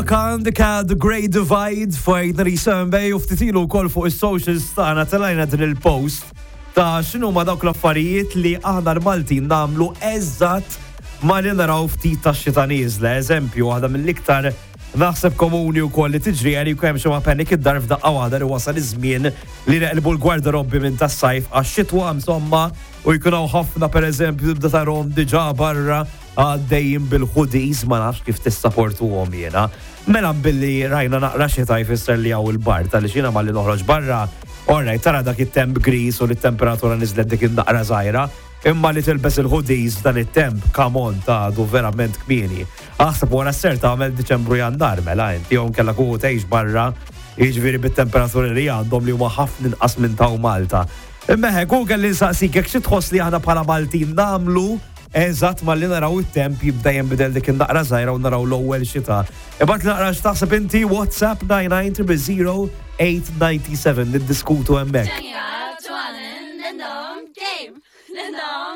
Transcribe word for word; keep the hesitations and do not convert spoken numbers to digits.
Kandika The Great Divide fajna risembej u ftitilu kol fuq is-socials tagħna telajna din il-post ta' x'inhu ma dawk l-affarijiet li aħna l-Maltin nagħmlu eżatt ma li naraw ftit tax-xita nieżla. Eżempju, waħda mill-iktar naħseb komuni wkoll li tiġri għal jkun hemm xi ma pennik id-dar f'daqqa waħda li wasal iż-żmien li neqlbu l-gwarderobbi minn tas-sajf għax-xitwa insomma u jkun hawn ħafna pereżempju tibda tarhom diġà barra għaddejjin bil-hoodies ma nafx kif tissapportuhom jiena. Mela billi rajna naqra xita jfisser li hawn il-bar tal-li xina ma li noħroġ barra, orrejt tara dak it-temp gris u li t-temperatura niżlet dik in-naqra żgħira, imma li tilbes il-hoodies dan it-temp kamon ta' du verament kmieni. Aħseb wara s-ser tagħmel Diċembru Jannar mela inti jew kellha kuhu tgħix barra, jiġifieri bit-temperaturi li għandhom li huma ħafna inqas minn ta' Malta. Imma hekk hu kelli nsaqsik jekk xi tħoss li aħna bħala Maltin nagħmlu eżatt ma li naraw it-temp jibda jinbidel dik in-naqra żgħira u naraw l-ewwel xita. Ibad naqra x'taħseb inti WhatsApp nine nine zero zero eight nine seven niddiskutu hemmhekk.